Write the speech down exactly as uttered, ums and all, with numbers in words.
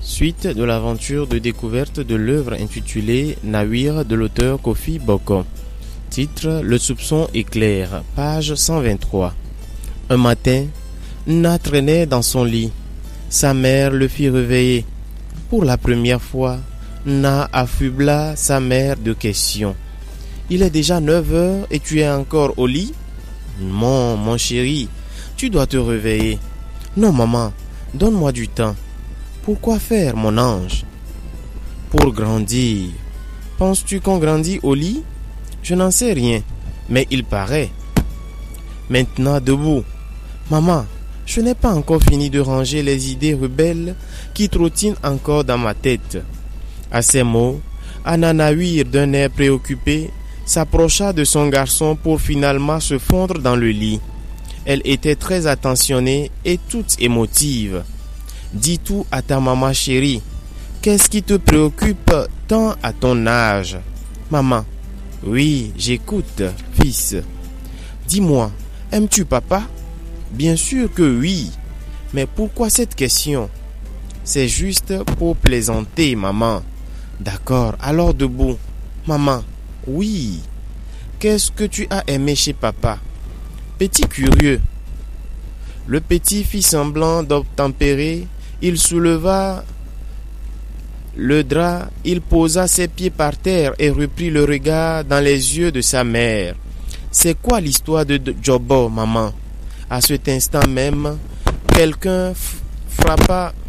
Suite de l'aventure de découverte de l'œuvre intitulée Nawir de l'auteur Kofi Boko. Titre: Le soupçon éclaire, page cent vingt-trois. Un matin, Na traînait dans son lit. Sa mère le fit réveiller. Pour la première fois, Na affubla sa mère de questions. Il est déjà neuf heures et tu es encore au lit? Non, mon chéri, tu dois te réveiller. Non, maman, donne-moi du temps. Pourquoi faire, mon ange? Pour grandir. Penses-tu qu'on grandit au lit? Je n'en sais rien, mais il paraît. Maintenant, debout. Maman, je n'ai pas encore fini de ranger les idées rebelles qui trottinent encore dans ma tête. À ces mots, Ananawir, d'un air préoccupé, s'approcha de son garçon pour finalement se fondre dans le lit. Elle était très attentionnée et toute émotive. Dis tout à ta maman chérie. Qu'est-ce qui te préoccupe tant à ton âge? Maman. Oui, j'écoute, fils. Dis-moi, aimes-tu papa? Bien sûr que oui. Mais pourquoi cette question? C'est juste pour plaisanter, maman. D'accord, alors debout. Maman. Oui. Qu'est-ce que tu as aimé chez papa? Petit curieux. Le petit fit semblant d'obtempérer. Il souleva le drap, il posa ses pieds par terre et reprit le regard dans les yeux de sa mère. C'est quoi l'histoire de Jobo, maman? À cet instant même, quelqu'un frappa